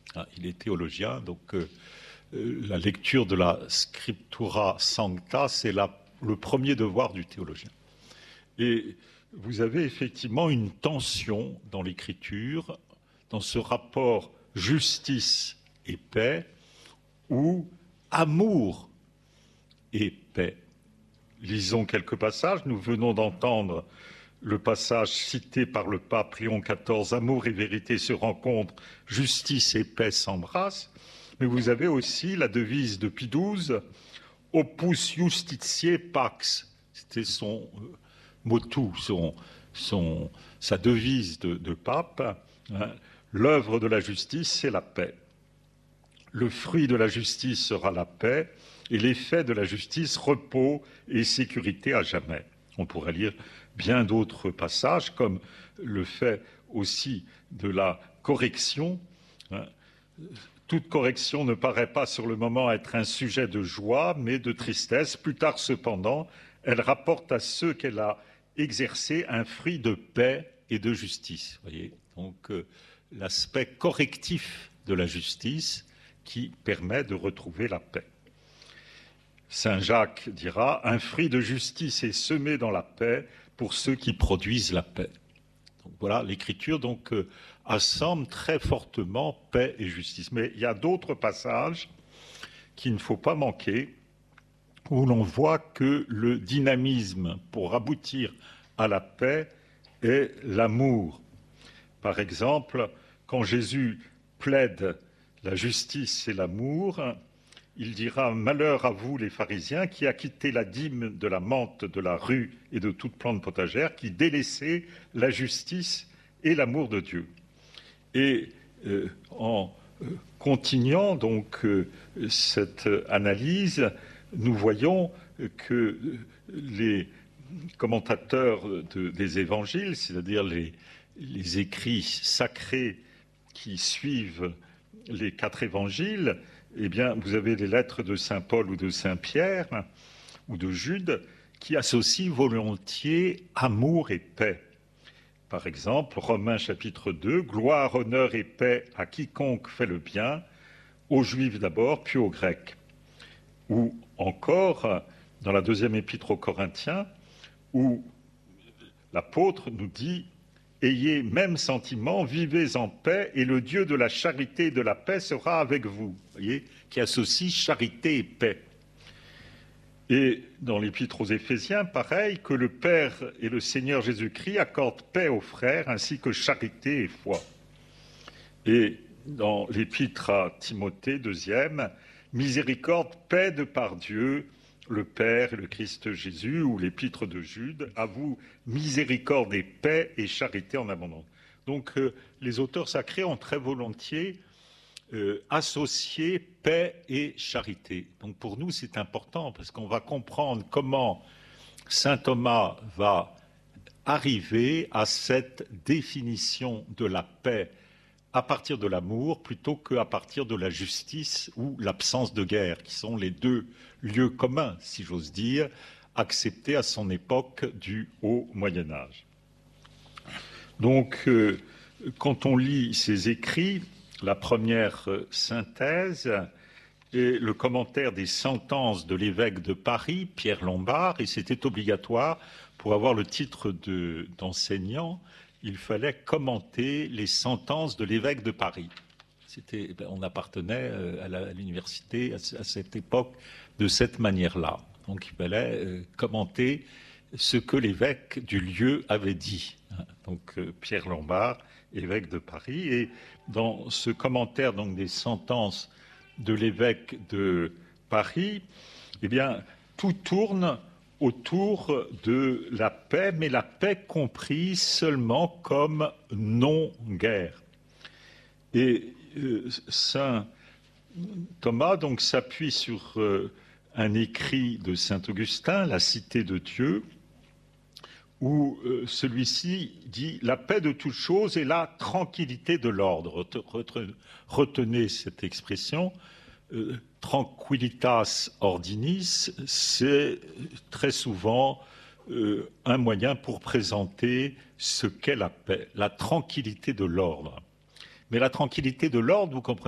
Il est théologien, donc la lecture de la Scriptura Sancta, c'est le premier devoir du théologien. Et vous avez effectivement une tension dans l'Écriture, dans ce rapport justice et paix, ou amour et paix. Lisons quelques passages. Nous venons d'entendre le passage cité par le pape Léon XIV, « Amour et vérité se rencontrent, justice et paix s'embrassent ». Mais vous avez aussi la devise de Pie XII, « Opus justitiae pax ». C'était son motu, sa devise de pape. L'œuvre de la justice, c'est la paix. Le fruit de la justice sera la paix, et l'effet de la justice, repos et sécurité à jamais. On pourrait lire bien d'autres passages, comme le fait aussi de la correction. Toute correction ne paraît pas sur le moment être un sujet de joie, mais de tristesse. Plus tard, cependant, elle rapporte à ceux qu'elle a exercés un fruit de paix et de justice. Voyez, donc l'aspect correctif de la justice qui permet de retrouver la paix. Saint Jacques dira « Un fruit de justice est semé dans la paix pour ceux qui produisent la paix ». Donc voilà, l'Écriture assemble très fortement paix et justice. Mais il y a d'autres passages qu'il ne faut pas manquer, où l'on voit que le dynamisme pour aboutir à la paix est l'amour. Par exemple, quand Jésus plaide la justice et l'amour, il dira « Malheur à vous les pharisiens qui acquittez la dîme de la menthe, de la rue et de toute plante potagère, qui délaissez la justice et l'amour de Dieu. » Et en continuant donc cette analyse, nous voyons que les commentateurs des évangiles, c'est-à-dire les écrits sacrés qui suivent les 4 évangiles, eh bien, vous avez les lettres de saint Paul ou de saint Pierre ou de Jude qui associent volontiers amour et paix. Par exemple, Romains chapitre 2, « Gloire, honneur et paix à quiconque fait le bien, aux Juifs d'abord, puis aux Grecs. » Ou encore, dans la 2e épître aux Corinthiens, où l'apôtre nous dit « Ayez même sentiment, vivez en paix, et le Dieu de la charité et de la paix sera avec vous. » Vous voyez, qui associe charité et paix. Et dans l'épître aux Éphésiens, pareil, que le Père et le Seigneur Jésus-Christ accordent paix aux frères, ainsi que charité et foi. Et dans l'épître à Timothée, 2e, miséricorde, paix de par Dieu, le Père et le Christ Jésus, ou l'épître de Jude, à vous miséricorde et paix et charité en abondance. Donc les auteurs sacrés ont très volontiers associé paix et charité. Donc pour nous c'est important parce qu'on va comprendre comment saint Thomas va arriver à cette définition de la paix à partir de l'amour plutôt qu'à partir de la justice ou l'absence de guerre, qui sont les 2 lieux communs, si j'ose dire, acceptés à son époque du Haut Moyen-Âge. Donc, quand on lit ces écrits, la première synthèse est le commentaire des sentences de l'évêque de Paris, Pierre Lombard, et c'était obligatoire pour avoir le titre d'enseignant. Il fallait commenter les sentences de l'évêque de Paris. On appartenait à l'université à cette époque de cette manière-là. Donc il fallait commenter ce que l'évêque du lieu avait dit. Donc Pierre Lombard, évêque de Paris. Et dans ce commentaire donc, des sentences de l'évêque de Paris, eh bien, tout tourne autour de la paix, mais la paix comprise seulement comme non-guerre. Et saint Thomas donc s'appuie sur un écrit de saint Augustin, La Cité de Dieu, où celui-ci dit « La paix de toutes choses et la tranquillité de l'ordre ». Retenez cette expression. Tranquillitas ordinis, c'est très souvent un moyen pour présenter ce qu'est la paix, la tranquillité de l'ordre. Mais la tranquillité de l'ordre, vous comprenez,